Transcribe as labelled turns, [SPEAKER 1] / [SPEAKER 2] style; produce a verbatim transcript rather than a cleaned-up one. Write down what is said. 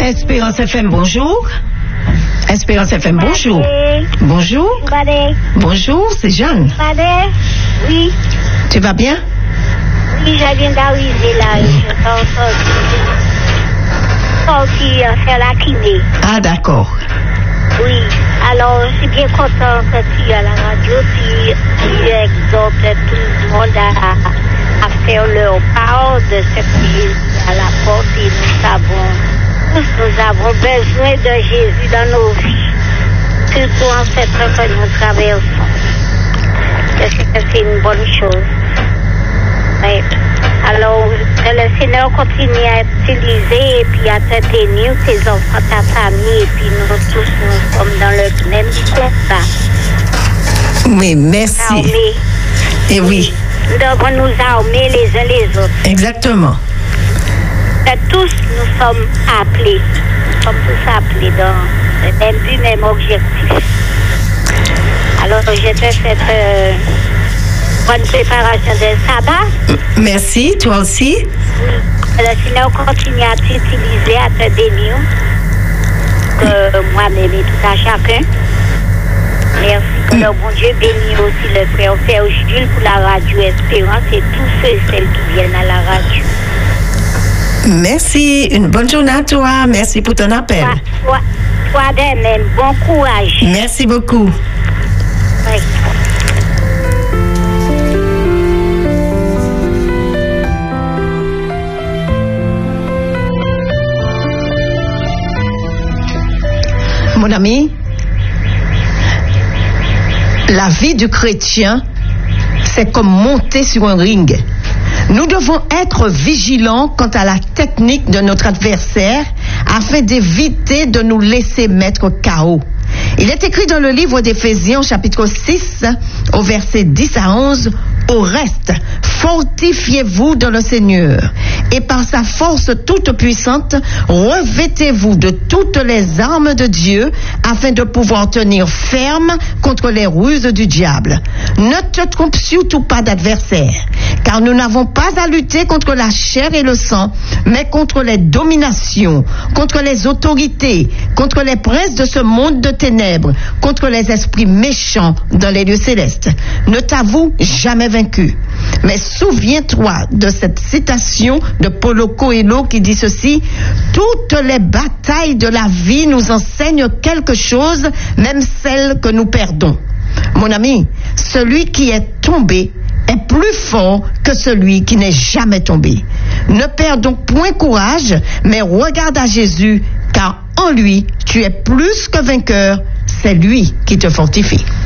[SPEAKER 1] Espérance F M, bonjour. Espérance F M, bonjour. Bonjour. Bonjour, c'est Jeanne.
[SPEAKER 2] Oui.
[SPEAKER 1] Tu vas bien?
[SPEAKER 2] Oui, je viens d'arriver là. Je suis sortie faire la kiné.
[SPEAKER 1] Ah, d'accord.
[SPEAKER 2] Oui. Alors, je suis bien contente que tu es à la radio. Tu, tu exhortes tout le monde à, à faire leur part de ce qui est à la porte. Et nous savons, tous nous avons besoin de Jésus dans nos vies. Surtout en cette temps que nous traversons. Parce que c'est une bonne chose. Oui. Alors, que le Seigneur continue à utiliser et puis à te tenir, tes enfants, ta famille, et puis nous tous, nous sommes dans le même combat.
[SPEAKER 1] Oui, merci.
[SPEAKER 2] Armés.
[SPEAKER 1] Et oui.
[SPEAKER 2] Nous devons nous armer les uns les autres.
[SPEAKER 1] Exactement.
[SPEAKER 2] Que tous nous sommes appelés. Nous sommes tous appelés dans le même but, même objectif. Alors, je te souhaite euh, bonne préparation de sabbat.
[SPEAKER 1] Merci, toi aussi.
[SPEAKER 2] Oui. Le Seigneur continue à t'utiliser, à te bénir. Que moi-même et tout à chacun. Merci. Que le bon Dieu bénisse aussi le frère Père Jules pour la radio Espérance et tous ceux et celles qui viennent à la radio.
[SPEAKER 1] Merci. Une bonne journée à toi. Merci pour ton appel.
[SPEAKER 2] Toi, toi, toi de même. Bon courage.
[SPEAKER 1] Merci beaucoup.
[SPEAKER 2] Oui.
[SPEAKER 1] Mon ami, la vie du chrétien, c'est comme monter sur un ring. Nous devons être vigilants quant à la technique de notre adversaire afin d'éviter de nous laisser mettre K O. Il est écrit dans le livre d'Éphésiens, chapitre six, au verset dix à onze, « Au reste, fortifiez-vous dans le Seigneur, et par sa force toute puissante, revêtez-vous de toutes les armes de Dieu, afin de pouvoir tenir ferme contre les ruses du diable. Ne te trompe surtout pas d'adversaire, car nous n'avons pas à lutter contre la chair et le sang, mais contre les dominations, contre les autorités, contre les princes de ce monde de ténèbres, contre les esprits méchants dans les lieux célestes. Ne t'avoue jamais vaincu. Mais souviens-toi de cette citation de Paulo Coelho qui dit ceci: toutes les batailles de la vie nous enseignent quelque chose, même celles que nous perdons. Mon ami, celui qui est tombé est plus fort que celui qui n'est jamais tombé. Ne perds donc point courage, mais regarde à Jésus, car en lui, tu es plus que vainqueur. C'est lui qui te fortifie.